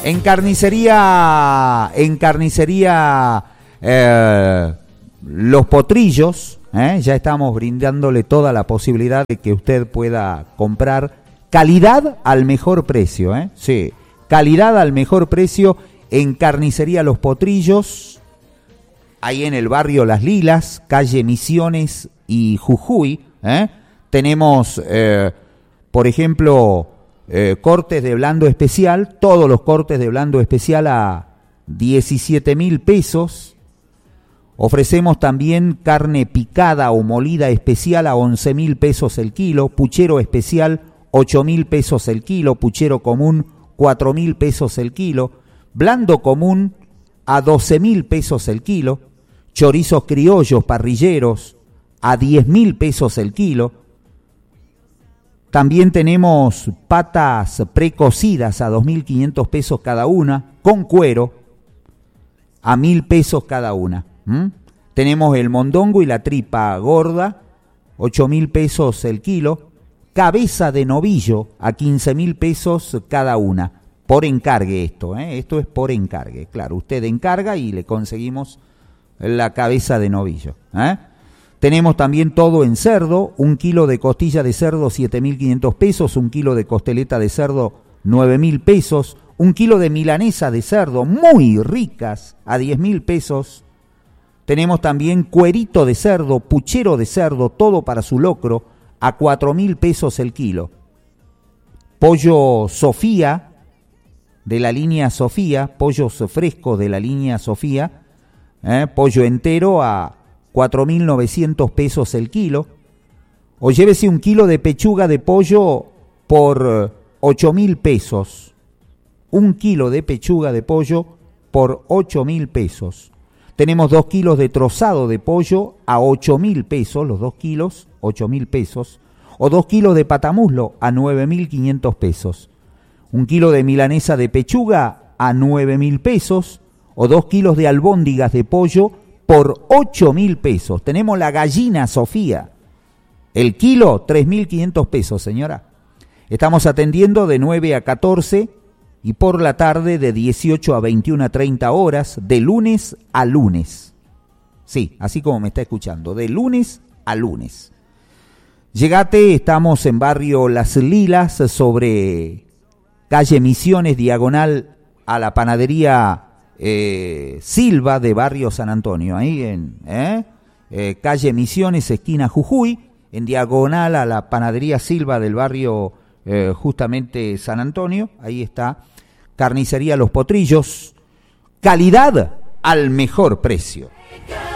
En carnicería Los Potrillos, ya estamos brindándole toda la posibilidad de que usted pueda comprar calidad al mejor precio, sí, calidad al mejor precio en carnicería Los Potrillos, ahí en el barrio Las Lilas, calle Misiones y Jujuy. Tenemos, por ejemplo, cortes de blando especial, todos los cortes de blando especial a 17.000 pesos. Ofrecemos también carne picada o molida especial a 11.000 pesos el kilo, puchero especial 8.000 pesos el kilo, puchero común 4.000 pesos el kilo, blando común a 12.000 pesos el kilo, chorizos criollos parrilleros a 10.000 pesos el kilo. También tenemos patas precocidas a 2.500 pesos cada una, con cuero a 1.000 pesos cada una. Tenemos el mondongo y la tripa gorda, 8.000 pesos el kilo, cabeza de novillo a 15.000 pesos cada una, por encargue esto es por encargue, claro, usted encarga y le conseguimos la cabeza de novillo. Tenemos también todo en cerdo, 1 kilo de costilla de cerdo 7.500 pesos, 1 kilo de costeleta de cerdo 9.000 pesos, 1 kilo de milanesa de cerdo muy ricas a 10.000 pesos. Tenemos también cuerito de cerdo, puchero de cerdo, todo para su locro, a 4.000 pesos el kilo. Pollo Sofía, de la línea Sofía, pollos frescos de la línea Sofía, pollo entero a 4.900 pesos el kilo. O llévese 1 kilo de pechuga de pollo por 8.000 pesos. 1 kilo de pechuga de pollo por 8.000 pesos. Tenemos 2 kilos de trozado de pollo a 8.000 pesos, los 2 kilos, 8.000 pesos. O 2 kilos de patamuslo a 9.500 pesos. 1 kilo de milanesa de pechuga a 9.000 pesos. O 2 kilos de albóndigas de pollo por 8.000 pesos. Tenemos la gallina Sofía. El kilo, 3.500 pesos, señora. Estamos atendiendo de 9 a 14 y por la tarde de 18 a 21 a 30 horas, de lunes a lunes. Sí, así como me está escuchando, de lunes a lunes. Llegate, estamos en barrio Las Lilas, sobre calle Misiones, diagonal a la panadería Silva de barrio San Antonio, ahí en calle Misiones, esquina Jujuy, en diagonal a la panadería Silva del barrio justamente San Antonio. Ahí está carnicería Los Potrillos, calidad al mejor precio.